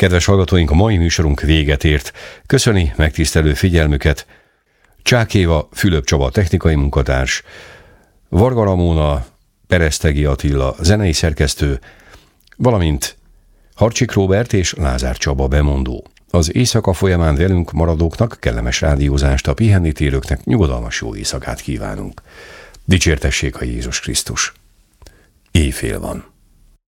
Kedves hallgatóink, a mai műsorunk véget ért. Köszöni megtisztelő figyelmüket Csák Éva, Fülöp Csaba technikai munkatárs, Varga Ramóna, Peresztegi Attila zenei szerkesztő, valamint Harcsik Róbert és Lázár Csaba bemondó. Az éjszaka folyamán velünk maradóknak kellemes rádiózást, a pihennitérőknek nyugodalmas jó éjszakát kívánunk. Dicsértessék a Jézus Krisztus! Éjfél van.